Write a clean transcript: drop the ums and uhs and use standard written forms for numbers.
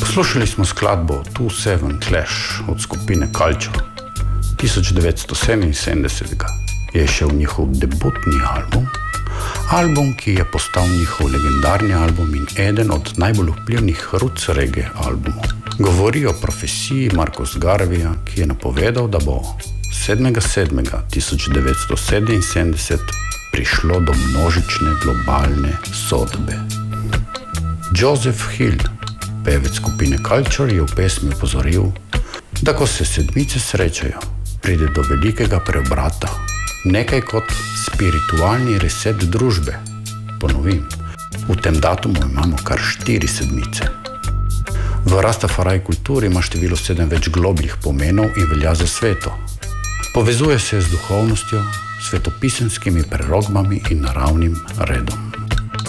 Poslušali smo skladbo 2-7 Clash od skupine Culture. 1977 je šel njihov debutni album, ki je postal njihov legendarni album in eden od najbolj vplivnih roots reggae albumov. Govori o profesiji Marcus Garveya, ki je napovedal, da bo 7.7.1977 prišlo do množične globalne sodbe. Joseph Hill, pevec skupine Culture, je v pesmi opozoril, da ko se sedmice srečajo, pride do velikega preobrata, nekaj kot spiritualni reset družbe. Ponovim, v tem datumu imamo kar 4 sedmice. V Rastafari kulturi ima število 7 več globljih pomenov in velja za sveto. Povezuje se z duhovnostjo, svetopisemskimi prerokbami in naravnim redom.